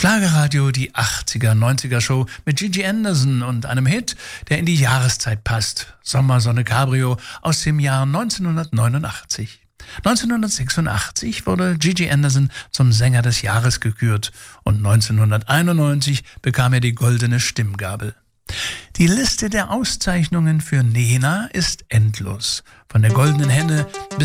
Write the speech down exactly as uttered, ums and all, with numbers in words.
Schlagerradio, die achtziger, neunziger Show mit Gigi Anderson und einem Hit, der in die Jahreszeit passt. Sommersonne Cabrio aus dem Jahr neunzehnhundertneunundachtzig. neunzehnhundertsechsundachtzig wurde Gigi Anderson zum Sänger des Jahres gekürt und neunzehnhunderteinundneunzig bekam er die Goldene Stimmgabel. Die Liste der Auszeichnungen für Nena ist endlos. Von der Goldenen Henne bis